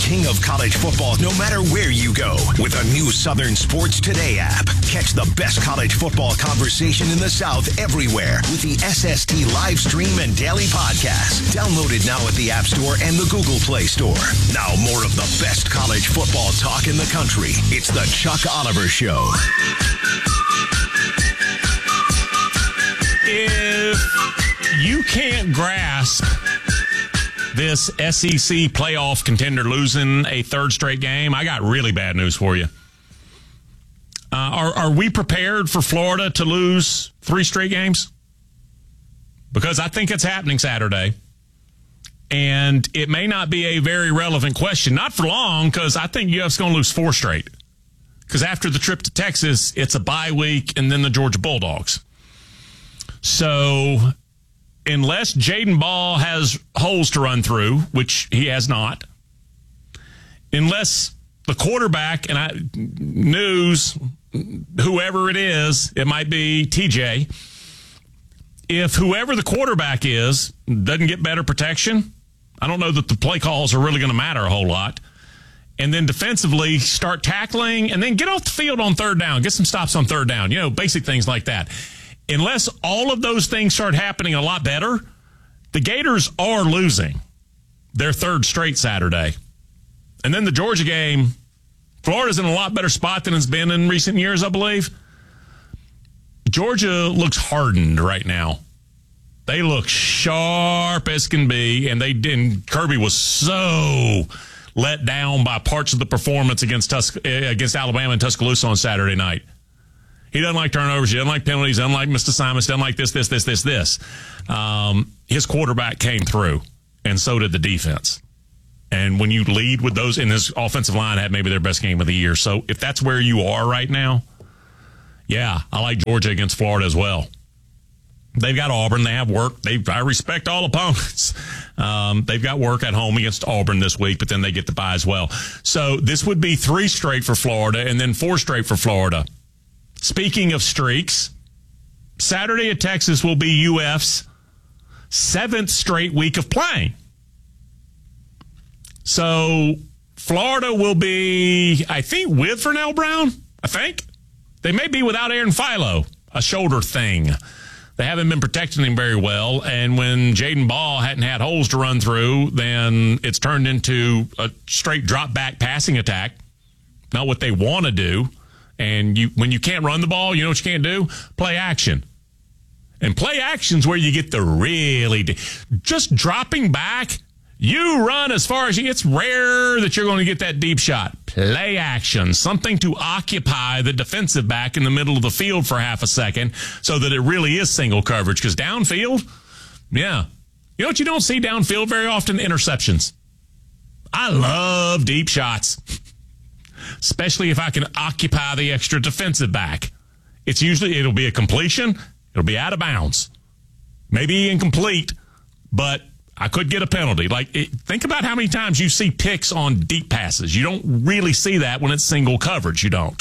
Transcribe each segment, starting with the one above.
king of college football no matter where you go with a new Southern Sports Today app. Catch the best college football conversation in the South everywhere with the SST live stream and daily podcast. Download it now at the App Store and the Google Play Store. Now more of the best college football talk in the country. It's the Chuck Oliver Show. If you can't grasp this SEC playoff contender losing a third straight game, I got really bad news for you. Are we prepared for Florida to lose 3 straight games? Because I think it's happening Saturday. And it may not be a very relevant question. Not for long, because I think UF's going to lose 4 straight. Because after the trip to Texas, it's a bye week and then the Georgia Bulldogs. So unless Jaden Ball has holes to run through, which he has not, unless the quarterback, and whoever it is, it might be TJ, if whoever the quarterback is doesn't get better protection, I don't know that the play calls are really going to matter a whole lot. And then defensively start tackling and then get off the field on third down, get some stops on third down, basic things like that. Unless all of those things start happening a lot better, the Gators are losing their third straight Saturday. And then the Georgia game, Florida's in a lot better spot than it's been in recent years, I believe. Georgia looks hardened right now. They look sharp as can be, and Kirby was so let down by parts of the performance against Alabama and Tuscaloosa on Saturday night. He doesn't like turnovers. He doesn't like penalties. He doesn't like missed assignments. Doesn't like this. His quarterback came through, and so did the defense. And when you lead with those, and this offensive line had maybe their best game of the year. So if that's where you are right now, yeah, I like Georgia against Florida as well. They've got Auburn. They have work. I respect all opponents. They've got work at home against Auburn this week, but then they get the bye as well. So this would be 3 straight for Florida and then 4 straight for Florida. Speaking of streaks, Saturday at Texas will be UF's 7th straight week of playing. So Florida will be, I think, with Vernell Brown. I think. They may be without Aaron Philo, a shoulder thing. They haven't been protecting him very well, and when Jaden Ball hadn't had holes to run through, then it's turned into a straight drop-back passing attack. Not what they want to do. And when you can't run the ball, you know what you can't do? Play action. And play action's where you get the really just dropping back. You run as far as it's rare that you're going to get that deep shot. Play action, something to occupy the defensive back in the middle of the field for half a second so that it really is single coverage. Because downfield, yeah. You know what you don't see downfield very often? Interceptions. I love deep shots, especially if I can occupy the extra defensive back. It'll be a completion. It'll be out of bounds. Maybe incomplete, but I could get a penalty. Think about how many times you see picks on deep passes. You don't really see that when it's single coverage. You don't.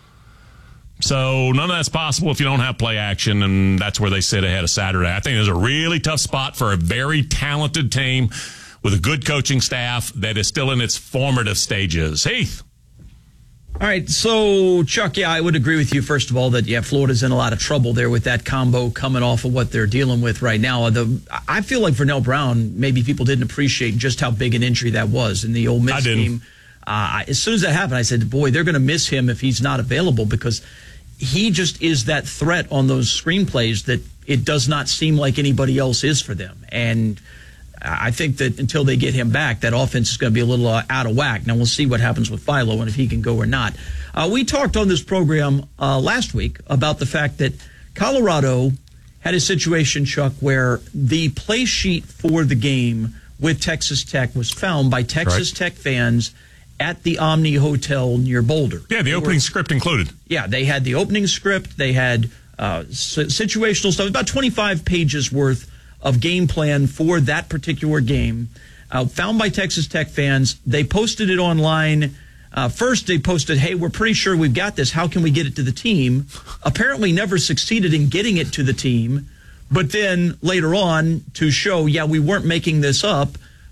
So none of that's possible if you don't have play action, and that's where they sit ahead of Saturday. I think there's a really tough spot for a very talented team with a good coaching staff that is still in its formative stages. Heath. All right, so, Chuck, yeah, I would agree with you, first of all, that, Florida's in a lot of trouble there with that combo coming off of what they're dealing with right now. I feel like Vernell Brown, maybe people didn't appreciate just how big an injury that was in the Ole Miss game. As soon as that happened, I said, boy, they're going to miss him if he's not available, because he just is that threat on those screenplays that it does not seem like anybody else is for them. And I think that until they get him back, that offense is going to be a little out of whack. Now, we'll see what happens with Philo and if he can go or not. We talked on this program last week about the fact that Colorado had a situation, Chuck, where the play sheet for the game with Texas Tech was found by Texas Tech fans at the Omni Hotel near Boulder. Yeah, the opening script included. Yeah, they had the opening script. They had situational stuff, about 25 pages worth of game plan for that particular game, found by Texas Tech fans. They posted it online. First, they posted, hey, we're pretty sure we've got this. How can we get it to the team? Apparently never succeeded in getting it to the team. But then later on to show, we weren't making this up.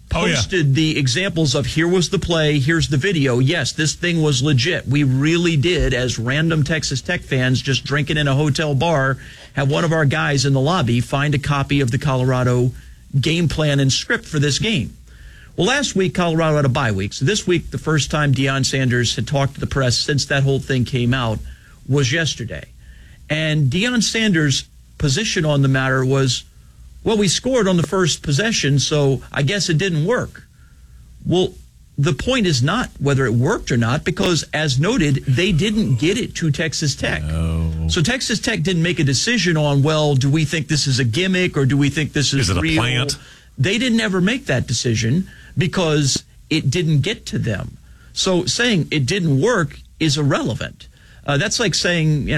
posted the examples of here was the play, here's the video. Yes, this thing was legit. We really did, as random Texas Tech fans just drinking in a hotel bar, have one of our guys in the lobby find a copy of the Colorado game plan and script for this game. Well, last week, Colorado had a bye week. So this week, the first time Deion Sanders had talked to the press since that whole thing came out was yesterday. And Deion Sanders' position on the matter was, well, we scored on the first possession, so I guess it didn't work. Well, the point is not whether it worked or not, because as noted, they didn't get it to Texas Tech. No. So Texas Tech didn't make a decision on, well, do we think this is a gimmick or do we think this is it real? a plant? They didn't ever make that decision because it didn't get to them. So saying it didn't work is irrelevant. That's like saying,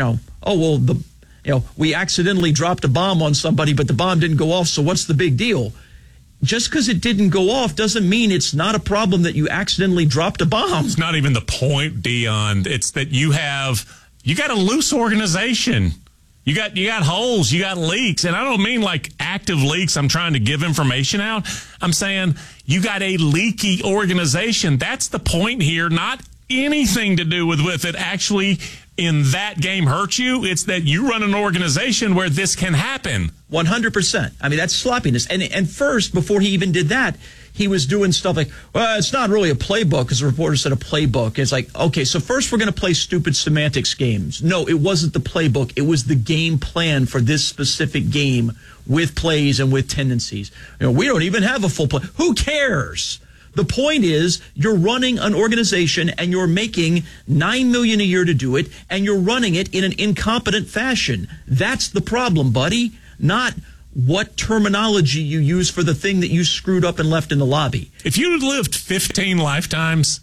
we accidentally dropped a bomb on somebody, but the bomb didn't go off, so what's the big deal? Just because it didn't go off doesn't mean it's not a problem that you accidentally dropped a bomb. It's not even the point, Deion. It's that you got a loose organization. You got holes, you got leaks, and I don't mean like active leaks. I'm trying to give information out. I'm saying you got a leaky organization. That's the point here, not anything to do with it actually in that game hurt you. It's that you run an organization where this can happen. 100%. I mean, that's sloppiness. And first, before he even did that, he was doing stuff like, well, it's not really a playbook, because the reporter said a playbook. It's like, okay, so first we're going to play stupid semantics games. No, it wasn't the playbook. It was the game plan for this specific game with plays and with tendencies. We don't even have a full play. Who cares? The point is, you're running an organization and you're making $9 million a year to do it, and you're running it in an incompetent fashion. That's the problem, buddy. Not what terminology you use for the thing that you screwed up and left in the lobby. If you had lived 15 lifetimes,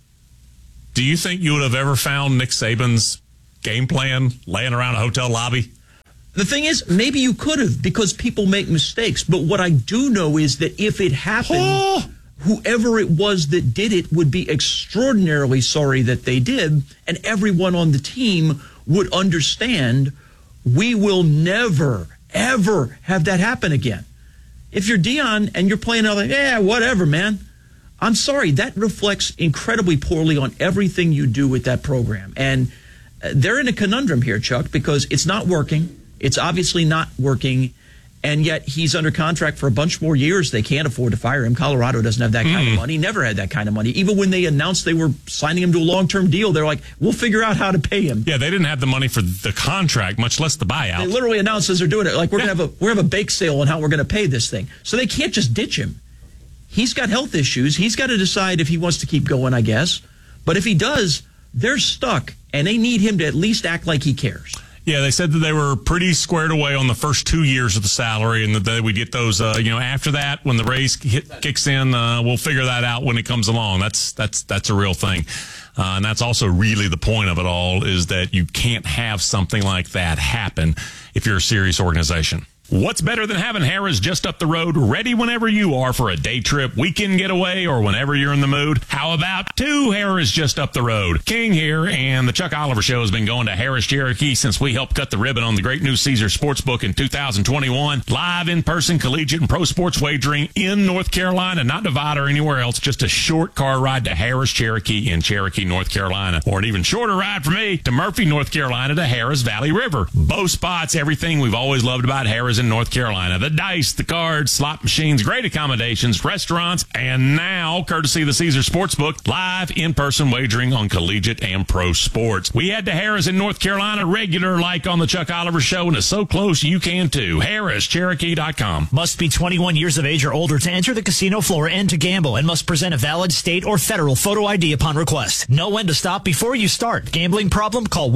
do you think you would have ever found Nick Saban's game plan laying around a hotel lobby? The thing is, maybe you could have, because people make mistakes. But what I do know is that if it happened, whoever it was that did it would be extraordinarily sorry that they did, and everyone on the team would understand we will never, ever have that happen again. If you're Deion and you're playing out like, whatever, man, I'm sorry, that reflects incredibly poorly on everything you do with that program. And they're in a conundrum here, Chuck, because it's not working. It's obviously not working. And yet he's under contract for a bunch more years. They can't afford to fire him. Colorado doesn't have that kind of money. Never had that kind of money. Even when they announced they were signing him to a long-term deal, they're like, we'll figure out how to pay him. Yeah, they didn't have the money for the contract, much less the buyout. They literally announced as they're doing it, like, we're going to have a bake sale on how we're going to pay this thing. So they can't just ditch him. He's got health issues. He's got to decide if he wants to keep going, I guess. But if he does, they're stuck, and they need him to at least act like he cares. Yeah, they said that they were pretty squared away on the first 2 years of the salary, and that they would get those, after that, when the raise kicks in, we'll figure that out when it comes along. That's a real thing. And that's also really the point of it all, is that you can't have something like that happen if you're a serious organization. What's better than having Harrah's just up the road, ready whenever you are for a day trip, weekend getaway, or whenever you're in the mood? How about two Harrah's just up the road? King here, and the Chuck Oliver Show has been going to Harrah's Cherokee since we helped cut the ribbon on the great new Caesars Sportsbook in 2021. Live in-person collegiate and pro sports wagering in North Carolina, not Nevada or anywhere else. Just a short car ride to Harrah's Cherokee in Cherokee, North Carolina. Or an even shorter ride for me to Murphy, North Carolina to Harrah's Valley River. Both spots, everything we've always loved about Harrah's in North Carolina. The dice, the cards, slot machines, great accommodations, restaurants, and now, courtesy of the Caesars Sportsbook, live in-person wagering on collegiate and pro sports. We head to Harrah's in North Carolina, regular like on the Chuck Oliver Show, and it's so close you can too. Harrah'sCherokee.com. Must be 21 years of age or older to enter the casino floor and to gamble, and must present a valid state or federal photo ID upon request. Know when to stop before you start. Gambling problem? Call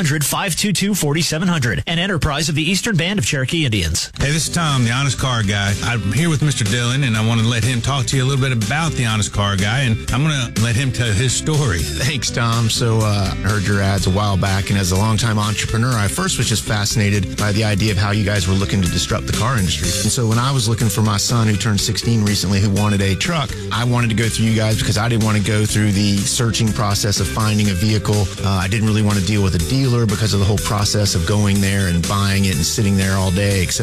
1-800-522-4700. An enterprise of the Eastern Band of Cherokee Indians. Hey, this is Tom, the Honest Car Guy. I'm here with Mr. Dillon, and I want to let him talk to you a little bit about the Honest Car Guy, and I'm going to let him tell his story. Thanks, Tom. So I heard your ads a while back, and as a longtime entrepreneur, I first was just fascinated by the idea of how you guys were looking to disrupt the car industry. And so when I was looking for my son, who turned 16 recently, who wanted a truck, I wanted to go through you guys because I didn't want to go through the searching process of finding a vehicle. I didn't really want to deal with a dealer because of the whole process of going there and buying it and sitting there all day, etc.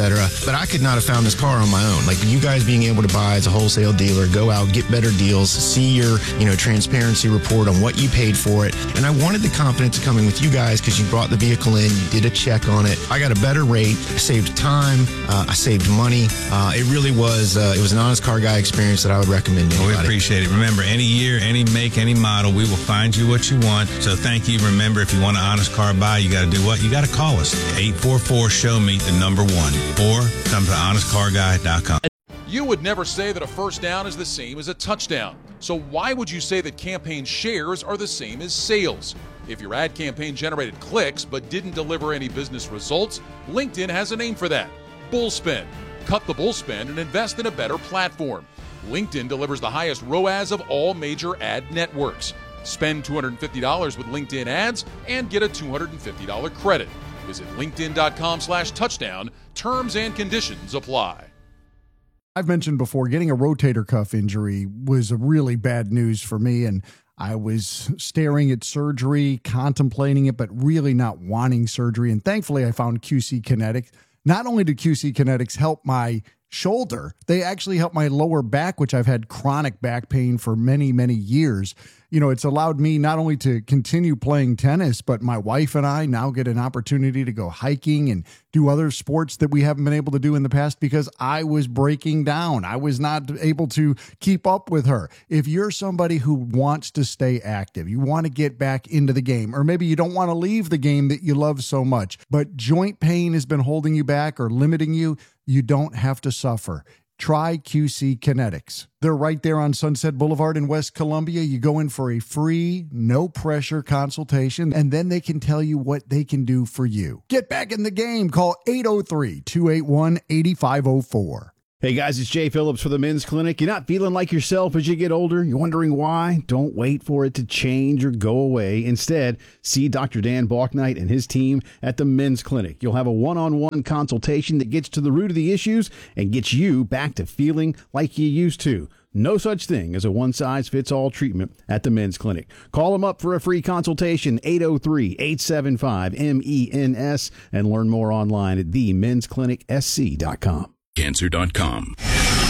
etc. But I could not have found this car on my own. Like you guys being able to buy as a wholesale dealer, go out, get better deals, see your, transparency report on what you paid for it. And I wanted the confidence of coming with you guys because you brought the vehicle in, you did a check on it. I got a better rate, I saved time, I saved money. It really was, it was an Honest Car Guy experience that I would recommend to anybody. We appreciate it. Remember, any year, any make, any model, we will find you what you want. So thank you. Remember, if you want an Honest Car Buy, you got to do what? You got to call us. 844-SHOW-ME, the number 1. Or come to honestcarguy.com. You would never say that a first down is the same as a touchdown. So why would you say that campaign shares are the same as sales? If your ad campaign generated clicks but didn't deliver any business results, LinkedIn has a name for that. Bullspend. Cut the bullspend and invest in a better platform. LinkedIn delivers the highest ROAS of all major ad networks. Spend $250 with LinkedIn ads and get a $250 credit. Visit linkedin.com/touchdown. Terms and conditions apply. I've mentioned before, getting a rotator cuff injury was a really bad news for me, and I was staring at surgery, contemplating it, but really not wanting surgery. And thankfully, I found QC Kinetics. Not only did QC Kinetics help my shoulder, they actually helped my lower back, which I've had chronic back pain for many, many years. It's allowed me not only to continue playing tennis, but my wife and I now get an opportunity to go hiking and do other sports that we haven't been able to do in the past because I was breaking down. I was not able to keep up with her. If you're somebody who wants to stay active, you want to get back into the game, or maybe you don't want to leave the game that you love so much, but joint pain has been holding you back or limiting you, you don't have to suffer. Try QC Kinetics. They're right there on Sunset Boulevard in West Columbia. You go in for a free, no-pressure consultation, and then they can tell you what they can do for you. Get back in the game. Call 803-281-8504. Hey guys, it's Jay Phillips for the Men's Clinic. You're not feeling like yourself as you get older? You're wondering why? Don't wait for it to change or go away. Instead, see Dr. Dan Balknight and his team at the Men's Clinic. You'll have a one-on-one consultation that gets to the root of the issues and gets you back to feeling like you used to. No such thing as a one-size-fits-all treatment at the Men's Clinic. Call them up for a free consultation, 803-875-MENS, and learn more online at themensclinicsc.com. Cancer.com.